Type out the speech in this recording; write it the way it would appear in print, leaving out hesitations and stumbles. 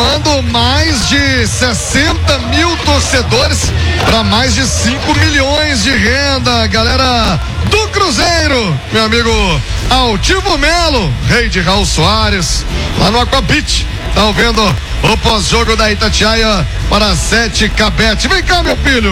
somando mais de 60 mil torcedores para mais de 5 milhões de renda, galera do Cruzeiro, meu amigo Altivo Melo, rei de Raul Soares, lá no Aquabit, estão vendo o pós-jogo da Itatiaia para 7 Cabete. Vem cá, meu filho.